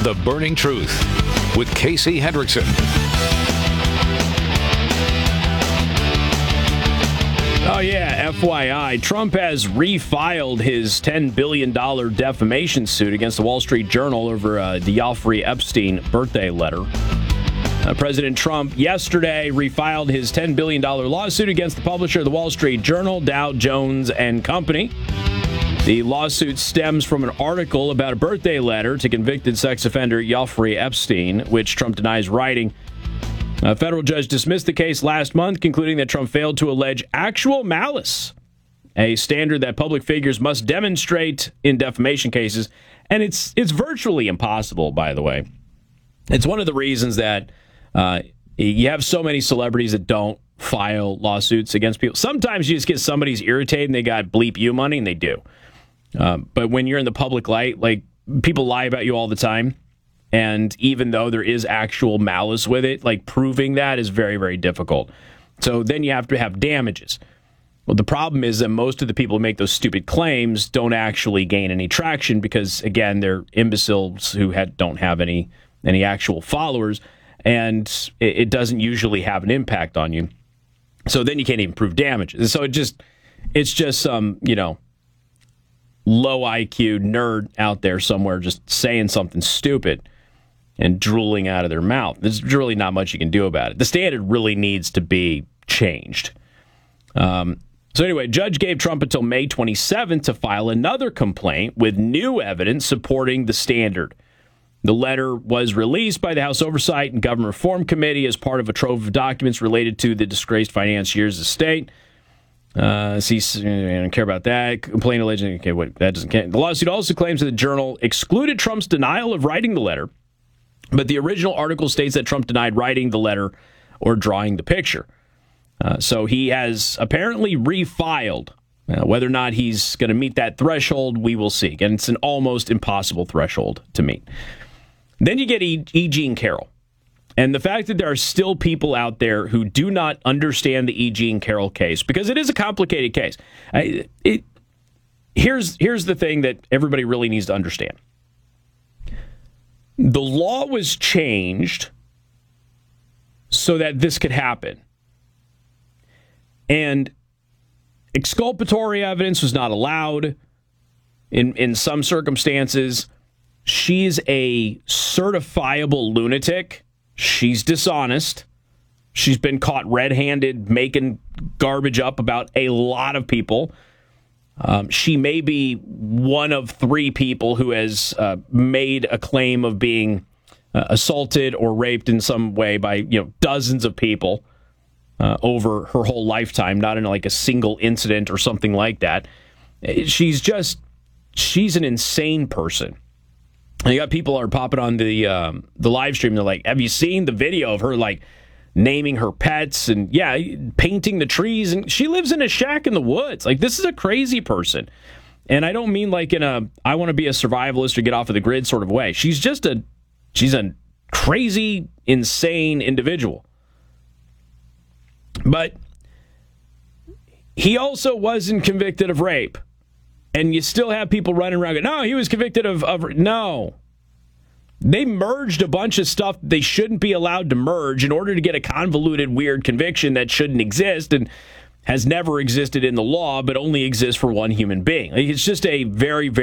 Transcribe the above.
The Burning Truth with Casey Hendrickson. Oh, yeah, FYI, Trump has refiled his $10 billion defamation suit against the Wall Street Journal over the Jeffrey Epstein birthday letter. President Trump yesterday refiled his $10 billion lawsuit against the publisher of the Wall Street Journal, Dow Jones and Company. The lawsuit stems from an article about a birthday letter to convicted sex offender Jeffrey Epstein, which Trump denies writing. A federal judge dismissed the case last month, concluding that Trump failed to allege actual malice, a standard that public figures must demonstrate in defamation cases. And it's virtually impossible, by the way. It's one of the reasons that you have so many celebrities that don't file lawsuits against people. Sometimes you just get somebody's irritated and they got bleep you money, and they do. But when you're in the public light, like, people lie about you all the time. And even though there is actual malice with it, like, proving that is very, very difficult. So then you have to have damages. Well, the problem is that most of the people who make those stupid claims don't actually gain any traction because, again, they're imbeciles who don't have any actual followers, and it doesn't usually have an impact on you. So then you can't even prove damages. So it's just some, low IQ nerd out there somewhere just saying something stupid and drooling out of their mouth. There's really not much you can do about it. The standard really needs to be changed. So anyway, judge gave Trump until May 27th to file another complaint with new evidence supporting the standard. The letter was released by the House Oversight and Government Reform Committee as part of a trove of documents related to the disgraced financier's estate. I don't care about that. Complaint alleging, okay, wait, that doesn't count. The lawsuit also claims that the Journal excluded Trump's denial of writing the letter, but the original article states that Trump denied writing the letter or drawing the picture. So he has apparently refiled. Whether or not he's going to meet that threshold, we will see. And it's an almost impossible threshold to meet. Then you get E. Jean Carroll. And the fact that there are still people out there who do not understand the E. Jean Carroll case, because it is a complicated case. Here's the thing that everybody really needs to understand. The law was changed so that this could happen. And exculpatory evidence was not allowed in some circumstances. She's a certifiable lunatic. She's dishonest. She's been caught red-handed making garbage up about a lot of people. She may be one of 3 people who has made a claim of being assaulted or raped in some way by dozens of people over her whole lifetime, not in like a single incident or something like that. She's an insane person. And you got people are popping on the live stream. They're like, "Have you seen the video of her like naming her pets and painting the trees?" And she lives in a shack in the woods. Like, this is a crazy person. And I don't mean like in a I want to be a survivalist or get off of the grid sort of way. She's a crazy, insane individual. But he also wasn't convicted of rape. And you still have people running around going, no, he was convicted of no. They merged a bunch of stuff they shouldn't be allowed to merge in order to get a convoluted, weird conviction that shouldn't exist and has never existed in the law, but only exists for one human being. Like, it's just a very, very